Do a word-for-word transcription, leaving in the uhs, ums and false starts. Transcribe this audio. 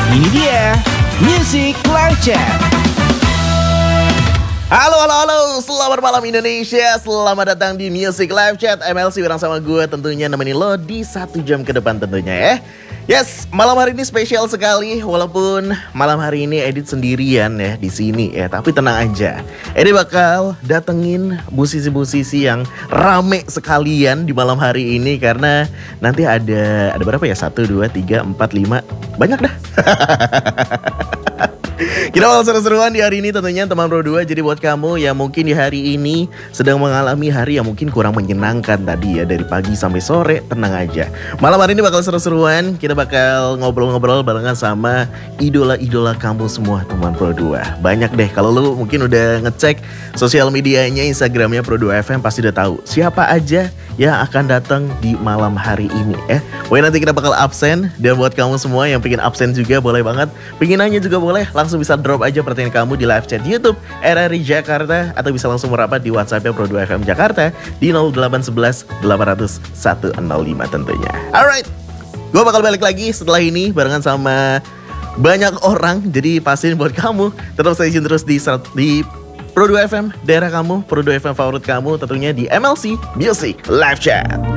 Ini dia Music Live Chat. Halo, halo, halo, selamat malam Indonesia. Selamat datang di Music Live Chat M L C bareng sama gue, tentunya nemenin lo di satu jam ke depan tentunya ya. Yes, malam hari ini spesial sekali. Walaupun malam hari ini Edit sendirian ya di sini ya, tapi tenang aja. Edit bakal datengin musisi-musisi yang rame sekalian di malam hari ini karena nanti ada ada berapa ya? Satu, dua, tiga, empat, lima, banyak dah. Kita bakal seru-seruan di hari ini tentunya teman Pro dua. Jadi buat kamu yang mungkin di hari ini sedang mengalami hari yang mungkin kurang menyenangkan tadi ya, dari pagi sampai sore, tenang aja. Malam hari ini bakal seru-seruan. Kita bakal ngobrol-ngobrol barengan sama idola-idola kamu semua teman Pro dua. Banyak deh, kalau lu mungkin udah ngecek sosial medianya, Instagramnya Pro dua F M, pasti udah tahu siapa aja yang akan datang di malam hari ini ya. Pokoknya nanti kita bakal absen. Dan buat kamu semua yang pengen absen juga boleh banget, pengen nanya juga boleh, langsung bisa drop aja pertanyaan kamu di live chat YouTube R R I Jakarta, atau bisa langsung merapat di WhatsAppnya Pro dua F M Jakarta di nol delapan satu satu delapan nol nol satu nol lima tentunya. Alright, gue bakal balik lagi setelah ini barengan sama banyak orang. Jadi pastiin buat kamu tetap stay tune terus di di Pro dua F M daerah kamu, Pro dua F M favorit kamu, tentunya di M L C Music Live Chat.